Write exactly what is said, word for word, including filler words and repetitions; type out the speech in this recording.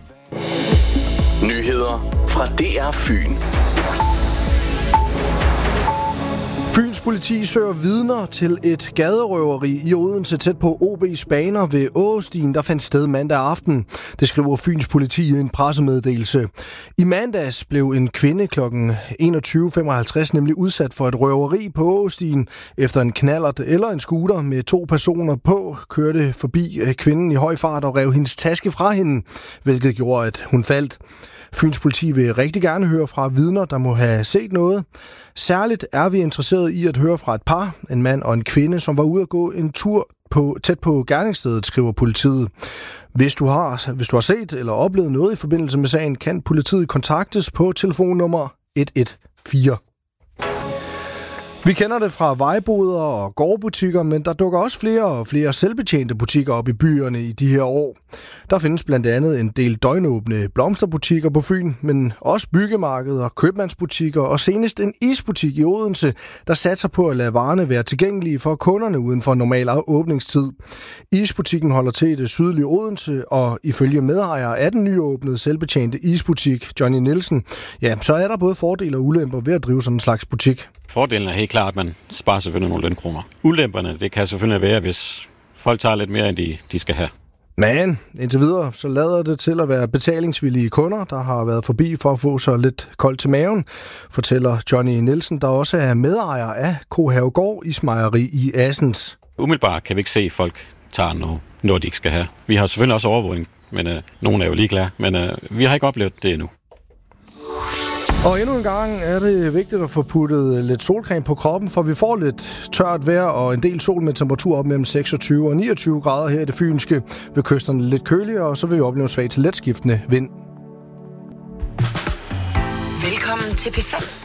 Nyheder fra D R Fyn. Fyns politi søger vidner til et gaderøveri i Odense tæt på O B's baner ved Åstien, der fandt sted mandag aften. Det skriver Fyns politi i en pressemeddelelse. I mandags blev en kvinde kl. enogtyve femoghalvtreds nemlig udsat for et røveri på Åstien, efter en knallert eller en scooter med to personer på kørte forbi kvinden i høj fart og rev hendes taske fra hende, hvilket gjorde, at hun faldt. Fyns politi vil rigtig gerne høre fra vidner, der må have set noget. Særligt er vi interesseret i at høre fra et par, en mand og en kvinde, som var ude at gå en tur på, tæt på gerningsstedet, skriver politiet. Hvis du, har, hvis du har set eller oplevet noget i forbindelse med sagen, kan politiet kontaktes på telefonnummer et et fire. Vi kender det fra vejboder og gårdbutikker, men der dukker også flere og flere selvbetjente butikker op i byerne i de her år. Der findes blandt andet en del døgnåbne blomsterbutikker på Fyn, men også byggemarkeder, købmandsbutikker og senest en isbutik i Odense, der satser på at lade varerne være tilgængelige for kunderne uden for normal åbningstid. Isbutikken holder til i det sydlige Odense, og ifølge medejer af den nyåbnede selvbetjente isbutik, Johnny Nielsen, ja, så er der både fordele og ulemper ved at drive sådan en slags butik. Fordelen er helt klart, at man sparer selvfølgelig nogle lønkroner. Ulemperne, det kan selvfølgelig være, hvis folk tager lidt mere, end de, de skal have. Men indtil videre, så lader det til at være betalingsvillige kunder, der har været forbi for at få sig lidt koldt til maven, fortæller Johnny Nielsen, der også er medejer af Kohavegård Ismejeri i Assens. Umiddelbart kan vi ikke se, at folk tager noget, noget de ikke skal have. Vi har selvfølgelig også overvågning, men øh, nogen er jo ligeglade, men øh, vi har ikke oplevet det endnu. Og endnu en gang er det vigtigt at få puttet lidt solcreme på kroppen, for vi får lidt tørt vejr og en del sol med temperatur op mellem seksogtyve og niogtyve grader her i det fynske. Ved kysterne lidt køligere, og så vil vi opleve svag til letskiftende vind. Velkommen til P fem.